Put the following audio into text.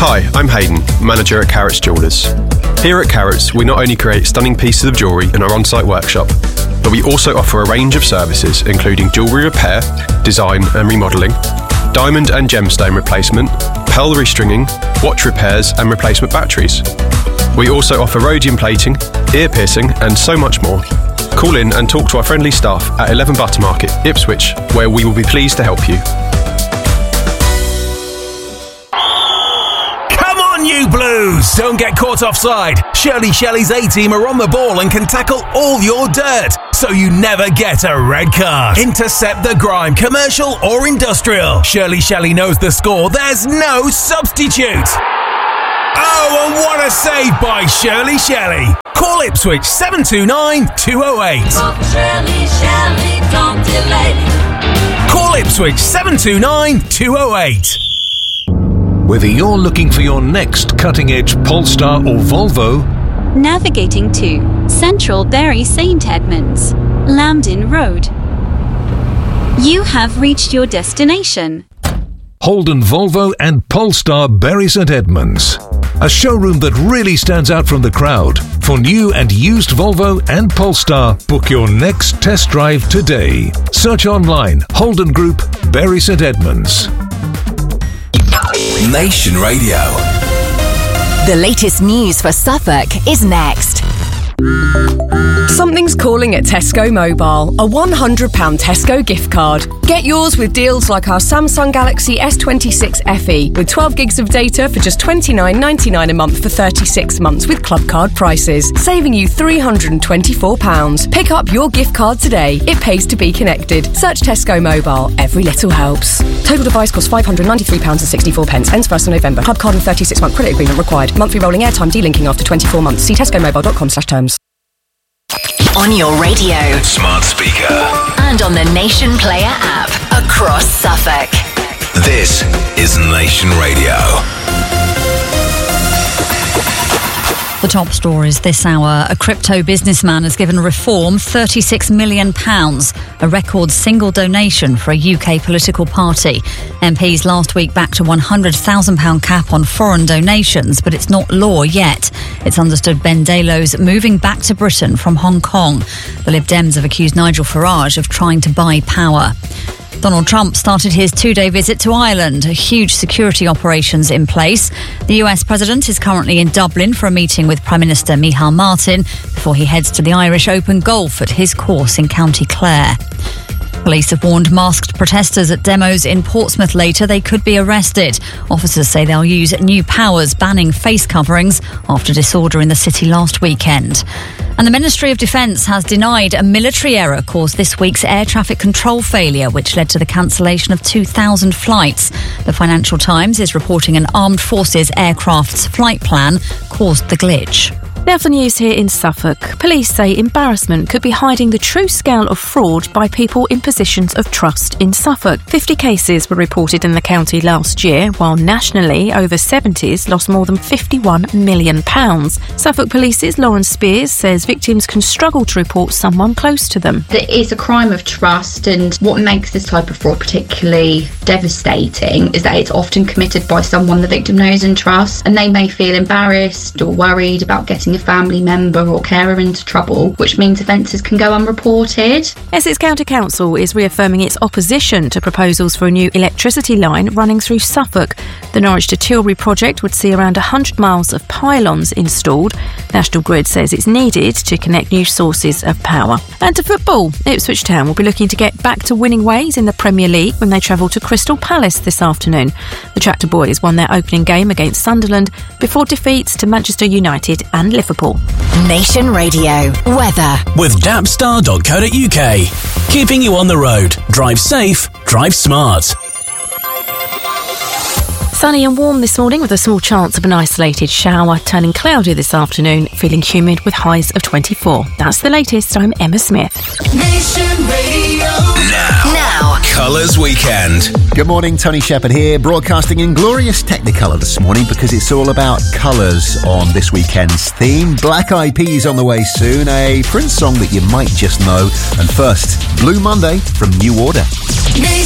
Hi, I'm Hayden, manager at Carrots Jewellers. Here at Carrots, we not only create stunning pieces of jewellery in our on-site workshop, but we also offer a range of services including jewellery repair, design and remodelling, diamond and gemstone replacement, pearl restringing, watch repairs and replacement batteries. We also offer rhodium plating, ear piercing and so much more. Call in and talk to our friendly staff at 11 Buttermarket, Ipswich, where we will be pleased to help you. You Blues! Don't get caught offside. Shelley's A-team are on the ball and can tackle all your dirt, so you never get a red card. Intercept the grime, commercial or industrial. Shelley knows the score. There's no substitute. Oh, and what a save by Shelley. Call Ipswich 729 208. Shelley, don't delay. Call Ipswich 729 208. Whether you're looking for your next cutting-edge Polestar or Volvo, navigating to Central Bury St Edmunds, Lambden Road, you have reached your destination. Holden Volvo and Polestar Bury St Edmunds. A showroom that really stands out from the crowd. For new and used Volvo and Polestar, book your next test drive today. Search online, Holden Group, Bury St Edmunds. Nation Radio. The latest news for Suffolk is next. Something's calling at Tesco Mobile. A £100 Tesco gift card. Get yours with deals like our Samsung Galaxy S26 FE with 12 gigs of data for just $29.99 a month for 36 months with club card prices, saving you £324. Pick up your gift card today. It pays to be connected. Search Tesco Mobile. Every little helps. Total device costs £593.64. Ends 1st of November. Club card and 36-month credit agreement required. Monthly rolling airtime delinking after 24 months. See tescomobile.com/terms. On your radio, Smart speaker, and on the Nation Player app across Suffolk. this is Nation Radio. The top stories this hour. A crypto businessman has given Reform £36 million, a record single donation for a UK political party. MPs last week backed a £100,000 cap on foreign donations, but it's not law yet. It's understood Ben Delo's moving back to Britain from Hong Kong. The Lib Dems have accused Nigel Farage of trying to buy power. Donald Trump started his two-day visit to Ireland, huge security operations in place. The US president is currently in Dublin for a meeting with Prime Minister Micheál Martin before he heads to the Irish Open Golf at his course in County Clare. Police have warned masked protesters at demos in Portsmouth later they could be arrested. Officers say they'll use new powers banning face coverings after disorder in the city last weekend. And the Ministry of Defence has denied a military error caused this week's air traffic control failure, which led to the cancellation of 2,000 flights. The Financial Times is reporting an armed forces aircraft's flight plan caused the glitch. Now for news here in Suffolk. Police say embarrassment could be hiding the true scale of fraud by people in positions of trust in Suffolk. 50 cases were reported in the county last year, while nationally over 70s lost more than £51 million. Suffolk Police's Lauren Spears says victims can struggle to report someone close to them. It is a crime of trust, and what makes this type of fraud particularly devastating is that it's often committed by someone the victim knows and trusts, and they may feel embarrassed or worried about getting a family member or carer into trouble, which means offences can go unreported. Essex County Council is reaffirming its opposition to proposals for a new electricity line running through Suffolk. The Norwich to Tilbury project would see around 100 miles of pylons installed. National Grid says it's needed to connect new sources of power. And to football, Ipswich Town will be looking to get back to winning ways in the Premier League when they travel to Crystal Palace this afternoon. The Tractor Boys won their opening game against Sunderland before defeats to Manchester United and Liverpool. Nation Radio weather with Dapstar.co.uk. Keeping you on the road. Drive safe, drive smart. Sunny and warm this morning with a small chance of an isolated shower, turning cloudy this afternoon, feeling humid with highs of 24. That's the latest. I'm Emma Smith. Nation Radio. Now. Colours Weekend. Good morning, Tony Shepherd here, broadcasting in glorious Technicolor this morning because it's all about colours on this weekend's theme. Black Eyed Peas on the way soon, a Prince song that you might just know. And first, Blue Monday from New Order.